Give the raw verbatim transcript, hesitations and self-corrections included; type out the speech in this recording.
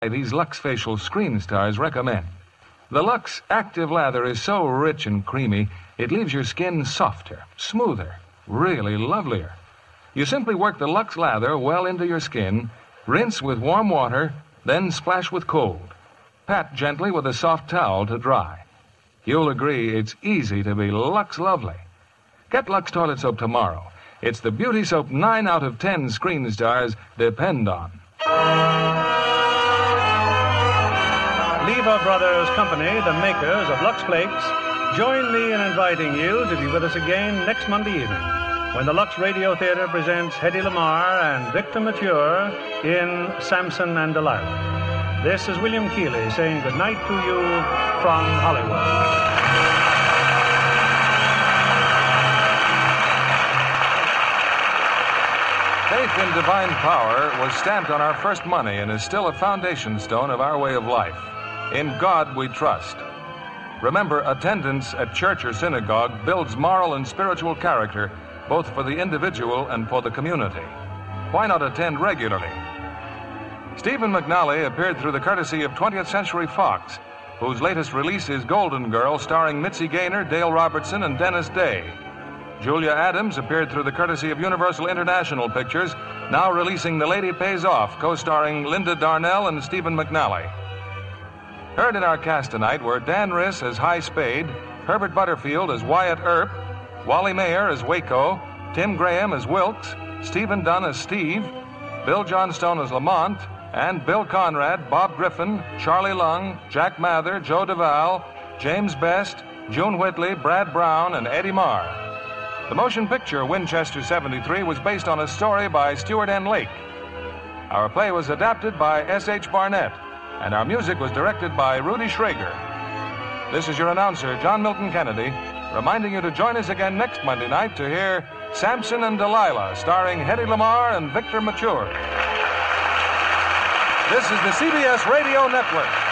these Lux Facial Screen Stars recommend. The Lux Active Lather is so rich and creamy, it leaves your skin softer, smoother, really lovelier. You simply work the Lux Lather well into your skin, rinse with warm water, then splash with cold. Pat gently with a soft towel to dry. You'll agree it's easy to be Lux lovely. Get Lux Toilet Soap tomorrow. It's the beauty soap nine out of ten screen stars depend on. Lever Brothers Company, the makers of Lux Flakes, join me in inviting you to be with us again next Monday evening when the Lux Radio Theater presents Hedy Lamarr and Victor Mature in Samson and Delilah. This is William Keighley saying good night to you from Hollywood. Faith in divine power was stamped on our first money and is still a foundation stone of our way of life. In God we trust. Remember, attendance at church or synagogue builds moral and spiritual character, both for the individual and for the community. Why not attend regularly? Stephen McNally appeared through the courtesy of twentieth Century Fox, whose latest release is Golden Girl, starring Mitzi Gaynor, Dale Robertson, and Dennis Day. Julia Adams appeared through the courtesy of Universal International Pictures, now releasing The Lady Pays Off, co-starring Linda Darnell and Stephen McNally. Heard in our cast tonight were Dan Riss as High Spade, Herbert Butterfield as Wyatt Earp, Wally Mayer as Waco, Tim Graham as Wilkes, Stephen Dunn as Steve, Bill Johnstone as Lamont, and Bill Conrad, Bob Griffin, Charlie Lung, Jack Mather, Joe Duvall, James Best, June Whitley, Brad Brown, and Eddie Marr. The motion picture Winchester seventy-three was based on a story by Stuart N. Lake. Our play was adapted by S H Barnett, and our music was directed by Rudy Schrager. This is your announcer, John Milton Kennedy, reminding you to join us again next Monday night to hear Samson and Delilah, starring Hedy Lamarr and Victor Mature. This is the C B S Radio Network.